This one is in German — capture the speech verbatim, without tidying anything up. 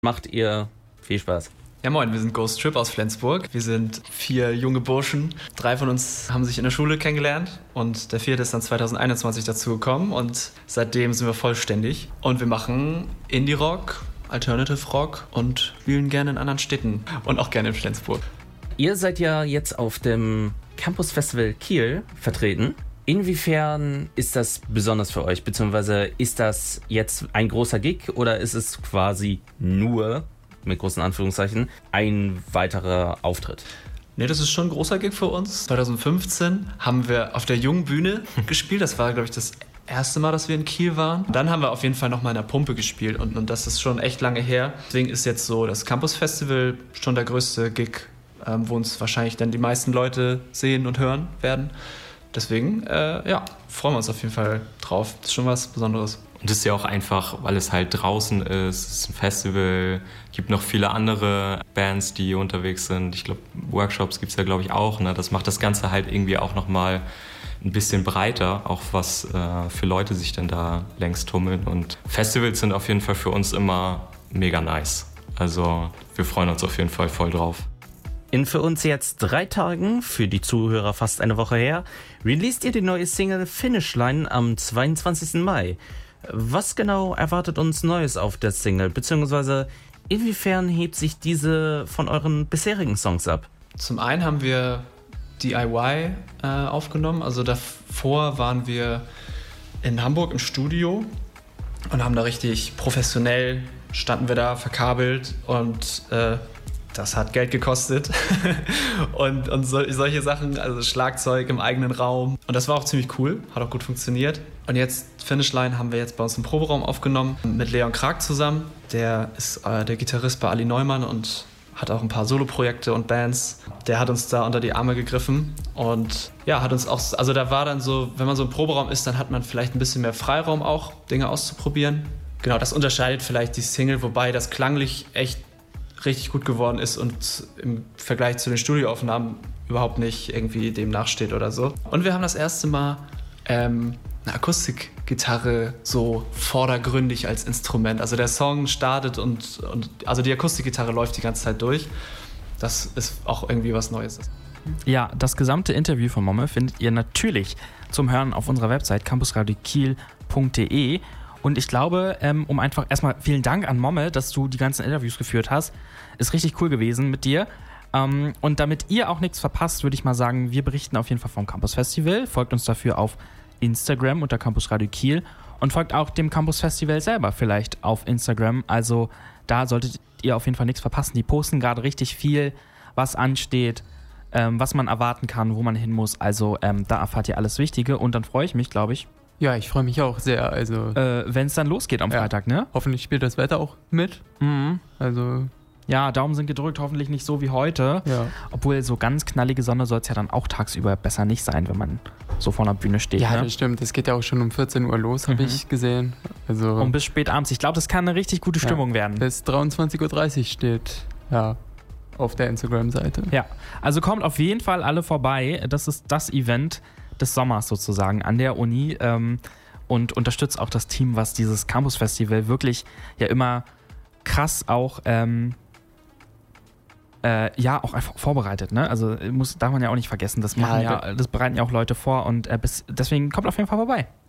Macht ihr viel Spaß. Ja moin, wir sind Ghost Trip aus Flensburg. Wir sind vier junge Burschen. Drei von uns haben sich in der Schule kennengelernt und der vierte ist dann zwanzig einundzwanzig dazugekommen und seitdem sind wir vollständig. Und wir machen Indie-Rock, Alternative Rock und spielen gerne in anderen Städten und auch gerne in Flensburg. Ihr seid ja jetzt auf dem Campus Festival Kiel vertreten. Inwiefern ist das besonders für euch? Beziehungsweise ist das jetzt ein großer Gig oder ist es quasi nur, mit großen Anführungszeichen, ein weiterer Auftritt? Nee, das ist schon ein großer Gig für uns. zwanzig fünfzehn haben wir auf der Jungen Bühne gespielt. Das war, glaube ich, das erste Mal, dass wir in Kiel waren. Dann haben wir auf jeden Fall noch mal in der Pumpe gespielt und, und das ist schon echt lange her. Deswegen ist jetzt so das Campus Festival schon der größte Gig, ähm, wo uns wahrscheinlich dann die meisten Leute sehen und hören werden. Deswegen, äh, ja, freuen wir uns auf jeden Fall drauf. Das ist schon was Besonderes. Und es ist ja auch einfach, weil es halt draußen ist, es ist ein Festival, gibt noch viele andere Bands, die unterwegs sind. Ich glaube, Workshops gibt es ja, glaube ich, auch. Ne? Das macht das Ganze halt irgendwie auch nochmal ein bisschen breiter, auch was äh, für Leute sich denn da längst tummeln. Und Festivals sind auf jeden Fall für uns immer mega nice. Also wir freuen uns auf jeden Fall voll drauf. In für uns jetzt drei Tagen, für die Zuhörer fast eine Woche her, released ihr die neue Single Finish Line am zweiundzwanzigsten Mai. Was genau erwartet uns Neues auf der Single, beziehungsweise inwiefern hebt sich diese von euren bisherigen Songs ab? Zum einen haben wir D I Y äh, aufgenommen, also davor waren wir in Hamburg im Studio und haben da richtig professionell, standen wir da verkabelt und äh, das hat Geld gekostet und, und so, solche Sachen, also Schlagzeug im eigenen Raum. Und das war auch ziemlich cool, hat auch gut funktioniert. Und jetzt, Finish Line haben wir jetzt bei uns im Proberaum aufgenommen mit Leon Krag zusammen. Der ist äh, der Gitarrist bei Ali Neumann und hat auch ein paar Soloprojekte und Bands. Der hat uns da unter die Arme gegriffen und ja, hat uns auch, also da war dann so, wenn man so im Proberaum ist, dann hat man vielleicht ein bisschen mehr Freiraum auch, Dinge auszuprobieren. Genau, das unterscheidet vielleicht die Single, wobei das klanglich echt richtig gut geworden ist und im Vergleich zu den Studioaufnahmen überhaupt nicht irgendwie dem nachsteht oder so. Und wir haben das erste Mal ähm, eine Akustikgitarre so vordergründig als Instrument. Also der Song startet und, und also die Akustikgitarre läuft die ganze Zeit durch. Das ist auch irgendwie was Neues. Ja, das gesamte Interview von Momme findet ihr natürlich zum Hören auf unserer Website campusradio kiel punkt de. Und ich glaube, ähm, um einfach erstmal vielen Dank an Momme, dass du die ganzen Interviews geführt hast. Ist richtig cool gewesen mit dir. Ähm, und damit ihr auch nichts verpasst, würde ich mal sagen, wir berichten auf jeden Fall vom Campus Festival. Folgt uns dafür auf Instagram unter Campus Radio Kiel und folgt auch dem Campus Festival selber vielleicht auf Instagram. Also da solltet ihr auf jeden Fall nichts verpassen. Die posten gerade richtig viel, was ansteht, ähm, was man erwarten kann, wo man hin muss. Also ähm, da erfahrt ihr alles Wichtige und dann freue ich mich, glaube ich, Ja, ich freue mich auch sehr. Also äh, wenn es dann losgeht am ja, Freitag, ne? Hoffentlich spielt das Wetter auch mit. Mhm. Also ja, Daumen sind gedrückt, hoffentlich nicht so wie heute. Ja. Obwohl so ganz knallige Sonne soll es ja dann auch tagsüber besser nicht sein, wenn man so vor einer Bühne steht. Ja, ne? das stimmt. Das geht ja auch schon um vierzehn Uhr los, habe Mhm. ich gesehen. Also Und bis spät abends. Ich glaube, das kann eine richtig gute Stimmung ja, werden. bis dreiundzwanzig Uhr dreißig steht ja auf der Instagram-Seite. Ja, also kommt auf jeden Fall alle vorbei. Das ist das Event des Sommers sozusagen an der Uni. Ähm, und unterstützt auch das Team, was dieses Campus Festival wirklich ja immer krass auch ähm, äh, ja auch einfach vorbereitet, ne? Also muss, darf man ja auch nicht vergessen, das machen Ja, ja, das bereiten ja auch Leute vor und äh, bis, deswegen kommt auf jeden Fall vorbei.